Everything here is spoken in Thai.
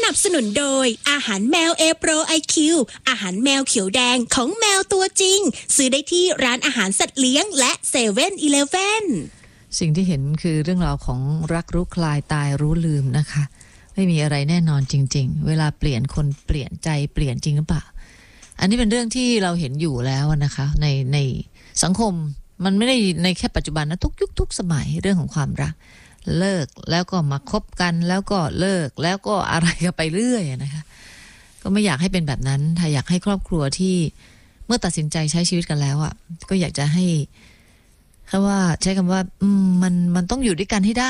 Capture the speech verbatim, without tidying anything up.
นับสนุนโดยอาหารแมว A Pro ไอ คิว อาหารแมวเขียวแดงของแมวตัวจริงซื้อได้ที่ร้านอาหารสัตว์เลี้ยงและเซเว่นอีเลฟเว่นสิ่งที่เห็นคือเรื่องราวของรักรู้คลายตายรู้ลืมนะคะไม่มีอะไรแน่นอนจริงๆเวลาเปลี่ยนคนเปลี่ยนใจเปลี่ยนจริงหรือเปล่าอันนี้เป็นเรื่องที่เราเห็นอยู่แล้วนะคะในในสังคมมันไม่ได้ในแค่ปัจจุบันนะทุกยุคทุกสมัยเรื่องของความรักเลิกแล้วก็มาคบกันแล้วก็เลิกแล้วก็อะไรกันไปเรื่อยนะคะก็ไม่อยากให้เป็นแบบนั้นถ้าอยากให้ครอบครัวที่เมื่อตัดสินใจใช้ชีวิตกันแล้วอ่ะก็อยากจะให้คำว่าใช้คำว่าอืมมันมันต้องอยู่ด้วยกันให้ได้